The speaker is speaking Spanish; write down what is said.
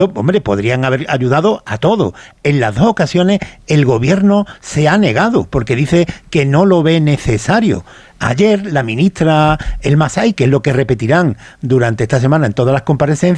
hombre, podrían haber ayudado a todo. En las dos ocasiones el gobierno se ha negado porque dice que no lo ve necesario. Ayer la ministra El Masai, que es lo que repetirán durante esta semana en todas las comparecencias,